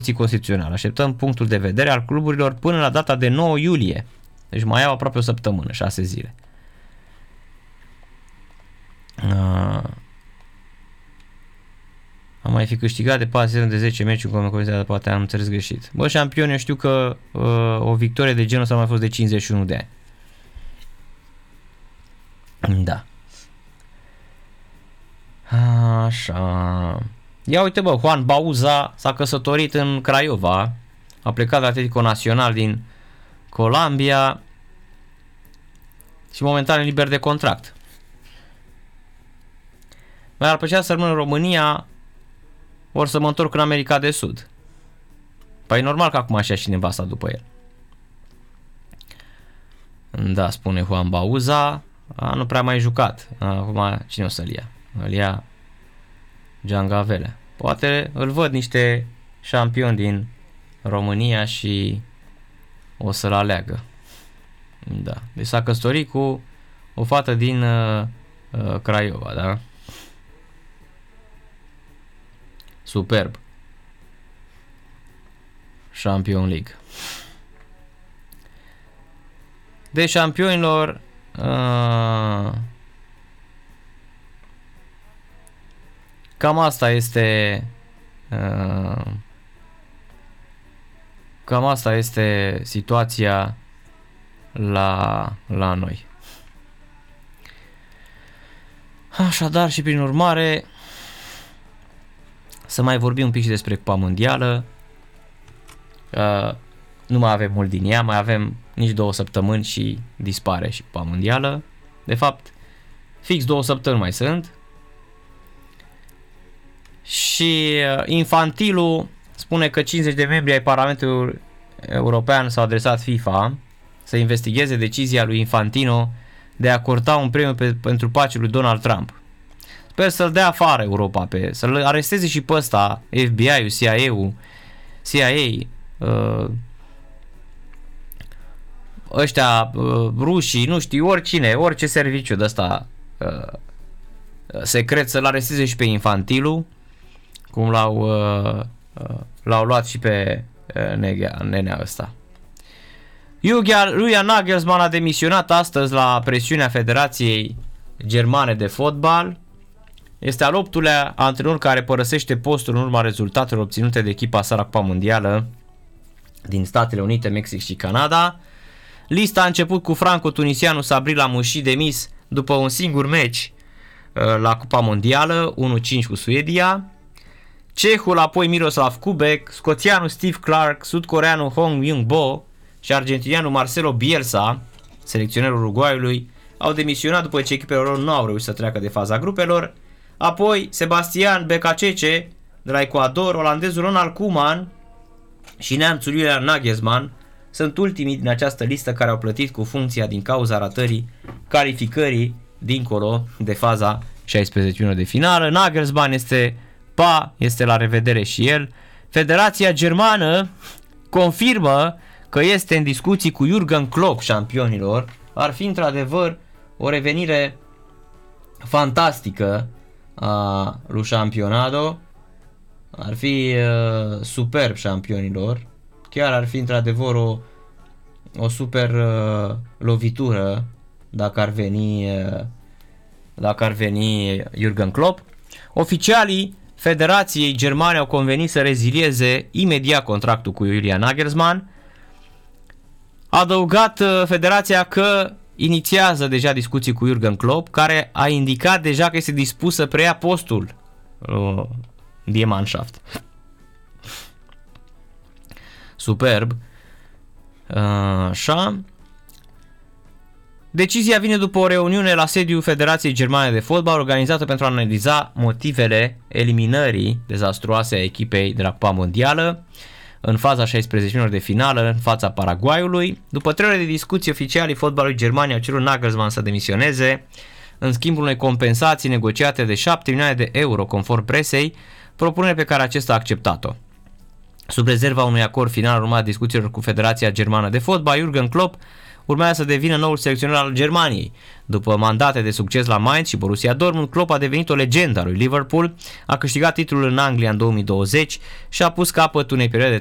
Constituțional. Așteptăm punctul de vedere al cluburilor până la data de 9 iulie. Deci mai au aproape o săptămână, 6 zile. Am mai fi câștigat de 4 de 10 meciuri cu Comisia, poate am înțeles greșit. Bă, șampioni, eu știu că o victorie de genul ăsta mai fost de 51 de ani. Da. Așa. Ia uite, bă, Juan Bauza s-a căsătorit în Craiova. A plecat la Atletico Nacional din Colombia și momentan e liber de contract. Mi-ar plăcea să rămân în România, ori să mă întorc în America de Sud. Păi e normal că acum așa și nevasta după el. Da, spune Juan Bauza. Nu prea mai jucat. Acum cine o să-l ia? Îl ia Giangavele. Poate îl văd niște șampioni din România și o să-l aleagă. Da. Deci s-a căsătorit cu o fată din Craiova, da? Superb. Champions League. De șampionilor cam asta este situația la noi. Așadar și prin urmare să mai vorbim un pic și despre Cupa Mondială. Nu mai avem mult din ea, mai avem nici 2 săptămâni și dispare și Cupa Mondială. De fapt, fix 2 săptămâni mai sunt. Și Infantilul spune că 50 de membri ai Parlamentului European s-au adresat FIFA să investigheze decizia lui Infantino de a acorda un premiu pentru pace lui Donald Trump. Sper să-l dea afară Europa, să-l aresteze și pe ăsta, FBI-ul, CIA, ăștia rușii, nu știu, oricine, orice serviciu de ăsta secret, să-l aresteze și pe Infantilul, cum l-au luat și pe nenea ăsta. Julian Nagelsmann a demisionat astăzi la presiunea Federației Germane de Fotbal. Este al 8-lea antrenor care părăsește postul în urma rezultatelor obținute de echipa sa la Cupa Mondială din Statele Unite, Mexic și Canada. Lista a început cu franco-tunisianul Sabri Lamouchi, demis după un singur meci la Cupa Mondială, 1-5 cu Suedia. Cehul, apoi Miroslav Kubek, scoțianul Steve Clark, sud-coreanul Hong Myung-bo și argentinianul Marcelo Bielsa, selecționerul Uruguayului, au demisionat după ce echipele lor nu au reușit să treacă de faza grupelor. Apoi Sebastian Becacece de la Ecuador, olandezul Ronald Koeman și neamțul Julian Nagelsmann sunt ultimii din această listă care au plătit cu funcția din cauza ratării calificării dincolo de faza 16 de finală. Nagelsmann este la revedere și el. Federația Germană confirmă că este în discuții cu Jürgen Klopp, șampionilor. Ar fi într-adevăr o revenire fantastică a lui Campionado. Ar fi superb șampionilor. Chiar ar fi într-adevăr o super lovitură dacă ar veni Jürgen Klopp. Oficialii Federației Germane au convenit să rezilieze imediat contractul cu Julian Nagelsmann. A adăugat federația că inițiază deja discuții cu Jürgen Klopp, care a indicat deja că este dispus să preia postul Die Mannschaft. Superb. Așa. Decizia vine după o reuniune la sediul Federației Germane de Fotbal organizată pentru a analiza motivele eliminării dezastruoase a echipei de la Cupa Mondială în faza 16 de finală în fața Paraguayului. După 3 ore de discuții, oficialii fotbalului Germania au cerut Nagelsmann să demisioneze în schimbul unei compensații negociate de 7 milioane de euro conform presei, propunere pe care acesta a acceptat-o. Sub rezerva unui acord final urmat discuțiilor cu Federația Germană de Fotbal, Jürgen Klopp urmează să devină noul selecționer al Germaniei. După mandate de succes la Mainz și Borussia Dortmund, Klopp a devenit o legendă a lui Liverpool, a câștigat titlul în Anglia în 2020 și a pus capăt unei perioade